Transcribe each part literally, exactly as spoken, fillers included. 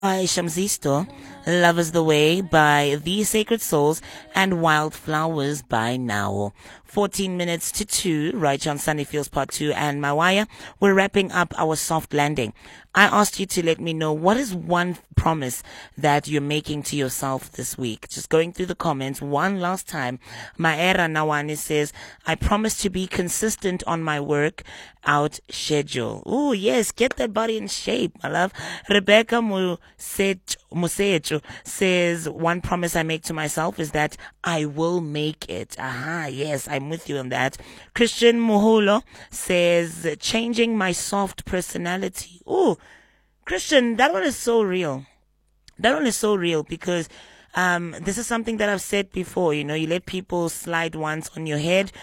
by Shamzisto, Love is the Way by The Sacred Souls, and Wildflowers by Now. fourteen minutes to two, right on Sunday Feels Part two and Mawaya. We're wrapping up our soft landing. I asked you to let me know what is one promise that you're making to yourself this week. Just going through the comments one last time. Maera Nawani says, I promise to be consistent on my work out schedule. Oh, yes, get that body in shape, my love. Rebecca Musecho says, one promise I make to myself is that I will make it. Aha, yes, I'm with you on that. Christian Muholo says, changing my soft personality. Oh, Christian, that one is so real. That one is so real because um, this is something that I've said before. You know, you let people slide once on your head,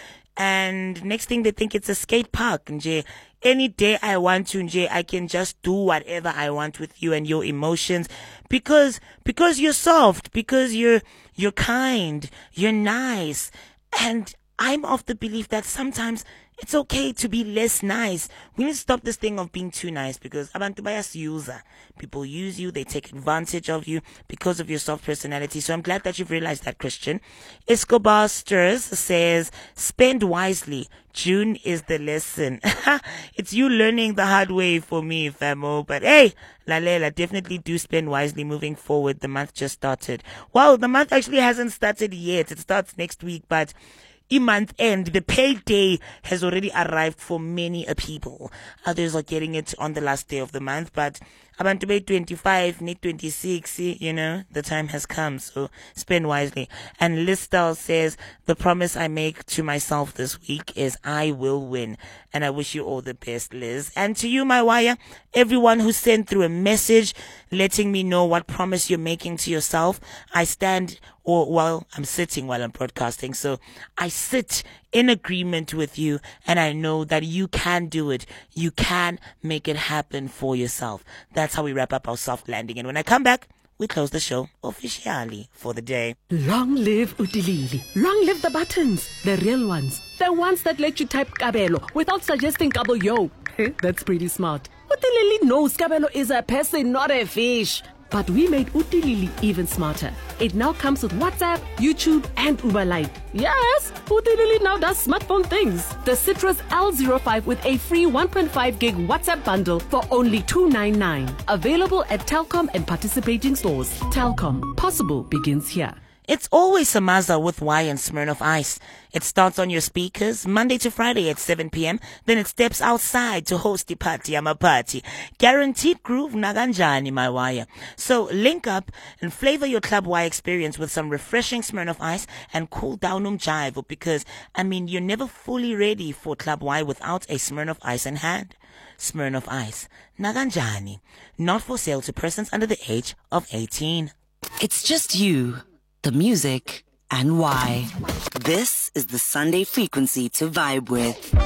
and next thing they think it's a skate park. Nje, any day I want to, nje, I can just do whatever I want with you and your emotions because because you're soft, because you're you're kind, you're nice, and I'm of the belief that sometimes it's okay to be less nice. We need to stop this thing of being too nice because abantu bayasiyuza. People use you, they take advantage of you because of your soft personality. So I'm glad that you've realized that, Christian. Escobar Stirs says, spend wisely. June is the lesson. It's you learning the hard way for me, famo. But hey, Lalela, definitely do spend wisely moving forward. The month just started. Wow, the month actually hasn't started yet. It starts next week, but in month end, the payday has already arrived for many a people. Others are getting it on the last day of the month, but about to be twenty-five, need twenty-six, you know, the time has come, so spend wisely. And Listal says, the promise I make to myself this week is I will win. And I wish you all the best, Liz. And to you, my wire, everyone who sent through a message letting me know what promise you're making to yourself, I stand, or well, I'm sitting while I'm broadcasting, so I sit in agreement with you, and I know that you can do it. You can make it happen for yourself. That's how we wrap up our soft landing. And when I come back, we close the show officially for the day. Long live Utilili. Long live the buttons. The real ones. The ones that let you type Kabelo without suggesting Kabo Yo. That's pretty smart. Utilili knows Kabelo is a person, not a fish. But we made Utilili even smarter. It now comes with WhatsApp, YouTube, and Uber Lite. Yes, Utilili now does smartphone things. The Citrus L zero five with a free one point five gig WhatsApp bundle for only two ninety-nine. Available at Telkom and participating stores. Telkom. Possible begins here. It's always Samaza with Y and Smirnoff Ice. It starts on your speakers Monday to Friday at seven p.m. Then it steps outside to host the party. I'm a party. Guaranteed groove naganjani, my wire. So link up and flavor your Club Y experience with some refreshing Smirnoff Ice and cool down um jive because, I mean, you're never fully ready for Club Y without a Smirnoff Ice in hand. Smirnoff Ice. Naganjani. Not for sale to persons under the age of eighteen. It's just you, the music, and why. This is the Sunday frequency to vibe with.